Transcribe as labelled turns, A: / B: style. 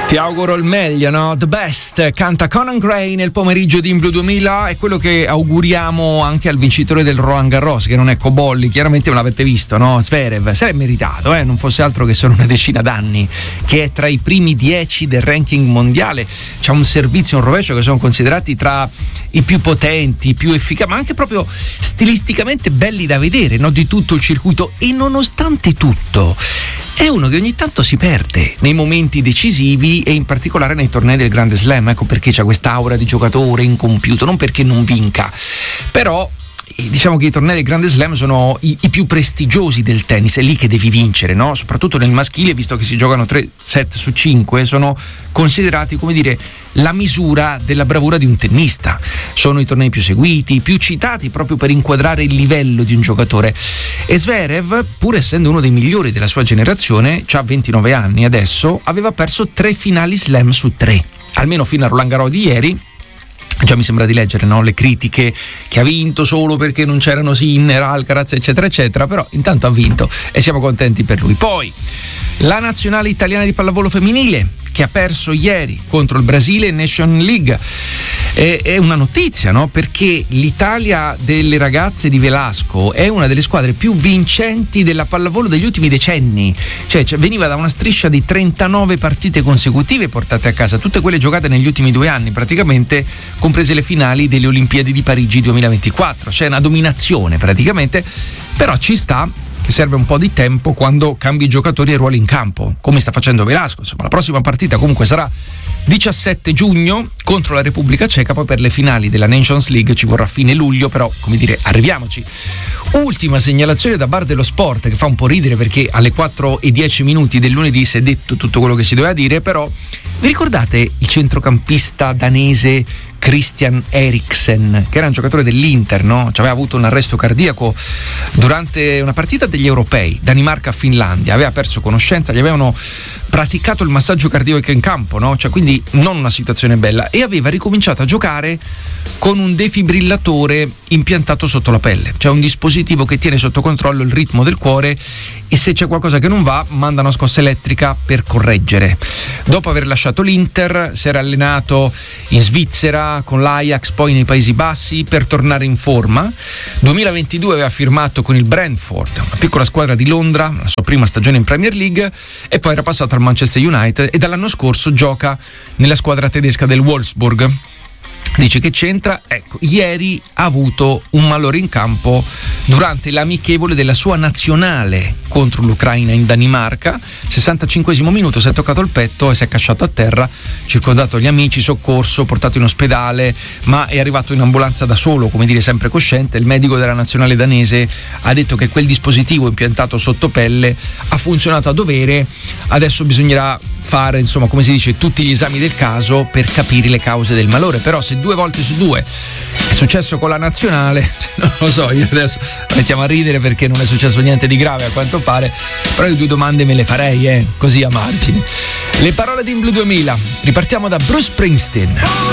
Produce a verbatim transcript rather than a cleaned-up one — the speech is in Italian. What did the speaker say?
A: Ti auguro il meglio, no? The best, canta Conan Gray nel pomeriggio di In Blue duemila, è quello che auguriamo anche al vincitore del Roland Garros, che non è Cobolli, chiaramente me l'avete visto, no? Zverev, se l'è meritato, eh? Non fosse altro che sono una decina d'anni che è tra i primi dieci del ranking mondiale, c'ha un servizio, un rovescio che sono considerati tra i più potenti, i più efficaci, ma anche proprio stilisticamente belli da vedere, no? Di tutto il circuito, e nonostante tutto è uno che ogni tanto si perde nei momenti decisivi e in particolare nei tornei del Grande Slam. Ecco perché c'ha quest'aura di giocatore incompiuto, non perché non vinca, però diciamo che i tornei del Grande Slam sono i, i più prestigiosi del tennis, è lì che devi vincere, no? Soprattutto nel maschile, visto che si giocano tre set su cinque, sono considerati, come dire, la misura della bravura di un tennista. Sono i tornei più seguiti, più citati proprio per inquadrare il livello di un giocatore. E Zverev, pur essendo uno dei migliori della sua generazione, ha ventinove anni adesso, aveva perso tre finali slam su tre, almeno fino a Roland Garros di ieri. Già mi sembra di leggere, no? Le critiche che ha vinto solo perché non c'erano Sinner, Alcaraz, eccetera eccetera, però intanto ha vinto e siamo contenti per lui. Poi la nazionale italiana di pallavolo femminile, che ha perso ieri contro il Brasile in Nation League. È, è una notizia, no? Perché l'Italia delle ragazze di Velasco è una delle squadre più vincenti della pallavolo degli ultimi decenni, cioè, cioè veniva da una striscia di trentanove partite consecutive portate a casa, tutte quelle giocate negli ultimi due anni praticamente, comprese le finali delle Olimpiadi di Parigi duemilaventiquattro, cioè una dominazione praticamente. Però ci sta che serve un po' di tempo quando cambi giocatori e ruoli in campo, come sta facendo Velasco. Insomma, la prossima partita comunque sarà diciassette giugno contro la Repubblica Ceca, poi per le finali della Nations League ci vorrà fine luglio, però come dire, arriviamoci. Ultima segnalazione da Bar dello Sport, che fa un po' ridere perché alle quattro e dieci minuti del lunedì si è detto tutto quello che si doveva dire, però vi ricordate il centrocampista danese Christian Eriksen, che era un giocatore dell'Inter, no? Cioè, aveva avuto un arresto cardiaco durante una partita degli europei, Danimarca-Finlandia, aveva perso conoscenza, gli avevano praticato il massaggio cardiaco in campo, no? Cioè, quindi non una situazione bella, e aveva ricominciato a giocare con un defibrillatore impiantato sotto la pelle, cioè un dispositivo che tiene sotto controllo il ritmo del cuore e se c'è qualcosa che non va manda una scossa elettrica per correggere. Dopo aver lasciato l'Inter si era allenato in Svizzera con l'Ajax, poi nei Paesi Bassi per tornare in forma. duemilaventidue aveva firmato con il Brentford, una piccola squadra di Londra, la sua prima stagione in Premier League, e poi era passato al Manchester United e dall'anno scorso gioca nella squadra tedesca del Wolfsburg. Dice che c'entra? Ecco, ieri ha avuto un malore in campo durante l'amichevole della sua nazionale contro l'Ucraina in Danimarca. sessantacinquesimo minuto, si è toccato il petto e si è casciato a terra, circondato gli amici, soccorso, portato in ospedale, ma è arrivato in ambulanza da solo, come dire, sempre cosciente. Il medico della nazionale danese ha detto che quel dispositivo impiantato sotto pelle ha funzionato a dovere, adesso bisognerà fare, insomma, come si dice, tutti gli esami del caso per capire le cause del malore. Però se due volte su due è successo con la nazionale, non lo so, io adesso mettiamo a ridere perché non è successo niente di grave a quanto pare, però io due domande me le farei, eh, così a margine. Le parole di In Blue duemila, ripartiamo da Bruce Springsteen.